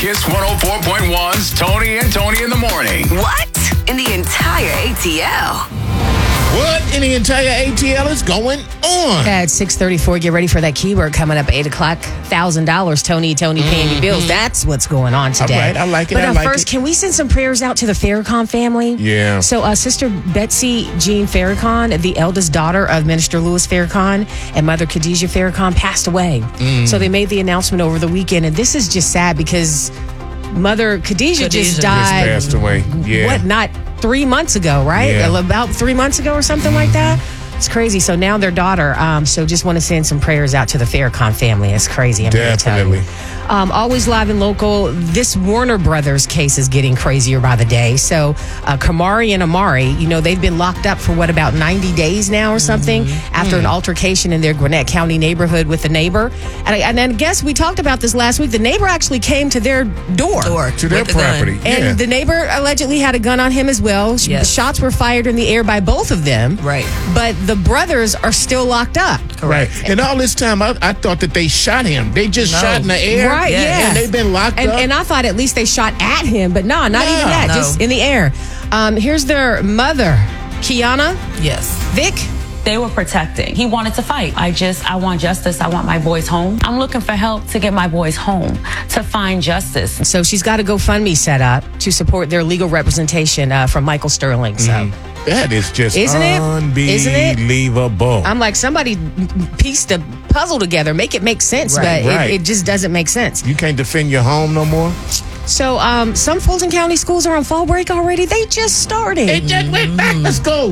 Kiss 104.1's Tony and Tony in the morning. What? In the entire ATL? What in the entire ATL is going on? At 6:34, get ready for that keyword coming up at 8 o'clock. $1,000, Tony paying your bills. That's what's going on today. All right, I like it. But first, can we send some prayers out to the Farrakhan family? Yeah. So Sister Betsy Jean Farrakhan, the eldest daughter of Minister Louis Farrakhan and Mother Khadijah Farrakhan, passed away. So they made the announcement over the weekend, and this is just sad because Mother Khadijah just died. Just passed away. Yeah. What, not 3 months ago, right? Yeah. About 3 months ago or something like that. It's crazy. So now their daughter. So just want to send some prayers out to the Farrakhan family. It's crazy. I'm going to tell you. Always live and local. This Warner Brothers case is getting crazier by the day. So Kamari and Amari, they've been locked up for about 90 days now or something after an altercation in their Gwinnett County neighborhood with a neighbor. And I guess we talked about this last week. The neighbor actually came to their door. To their property. And the neighbor allegedly had a gun on him as well. Yes. Shots were fired in the air by both of them. Right. But the brothers are still locked up. Right. And all this time, I thought that they shot him. They just shot in the air. Right, yeah. And they've been locked up. And I thought at least they shot at him, but not even that. No. Just in the air. Here's their mother, Kiana. Yes. Vic. They were protecting. He wanted to fight. I want justice. I want my boys home. I'm looking for help to get my boys home, to find justice. So she's got a GoFundMe set up to support their legal representation from Michael Sterling. So that is just unbelievable. It? I'm like, somebody pieced the puzzle together. Make it make sense, but it just doesn't make sense. You can't defend your home no more? So some Fulton County schools are on fall break already. They just started. They just went back to school.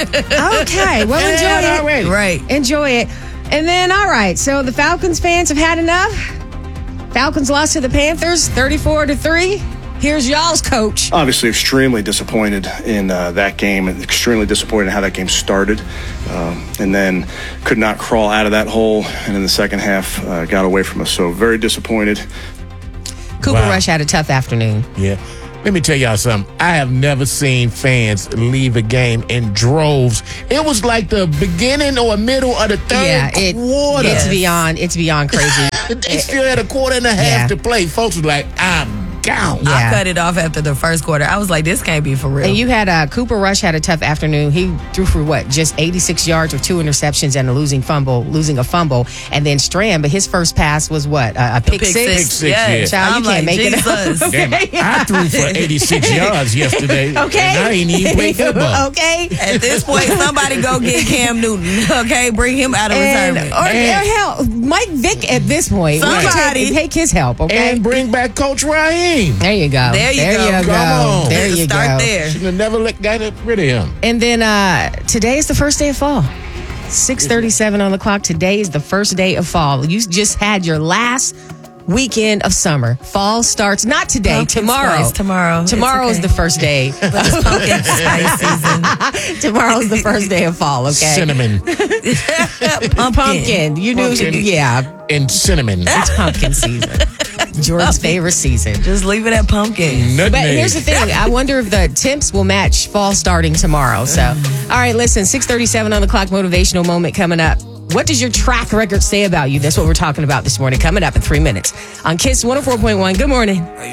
Okay, well, enjoy it. Already. Right. Enjoy it. And then, all right, so the Falcons fans have had enough. Falcons lost to the Panthers 34-3. Here's y'all's coach. Obviously, extremely disappointed in that game, and extremely disappointed in how that game started. And then could not crawl out of that hole, and in the second half got away from us. So very disappointed. Cooper Rush had a tough afternoon. Yeah. Let me tell y'all something. I have never seen fans leave a game in droves. It was like the beginning or middle of the third quarter. It's beyond crazy. They still had a quarter and a half to play. Folks were like, I'm down. Yeah. I cut it off after the first quarter. I was like, this can't be for real. And you had Cooper Rush had a tough afternoon. He threw for just 86 yards with 2 interceptions and losing a fumble. And then Strand, but his first pass was what? A pick six? Pick six, yeah. Child, you can't make Jesus. it up. Damn, I threw for 86 yards yesterday. Okay. And I ain't even play football. Okay. At this point, somebody go get Cam Newton. Okay, bring him out of retirement. Or hell, Mike Vick at this point. Somebody take his help, okay? And bring back Coach Raheem. There you go. There you go. Come on. There you Start go. there. Should have never got rid of him. And then today is the first day of fall. 6:37 on the clock. Today is the first day of fall. You just had your last weekend of summer. Fall starts not today, Pumpkin tomorrow. spice tomorrow. Tomorrow is the first day. But it's pumpkin spice season. Tomorrow's the first day of fall, okay? Cinnamon. Pumpkin. You knew, yeah. And cinnamon. It's pumpkin season. Jordan's favorite season. Just leave it at pumpkin. But here's the thing. I wonder if the temps will match fall starting tomorrow. So, all right, listen, 6:37 on the clock, motivational moment coming up. What does your track record say about you? That's what we're talking about this morning. Coming up in 3 minutes on Kiss 104.1. Good morning.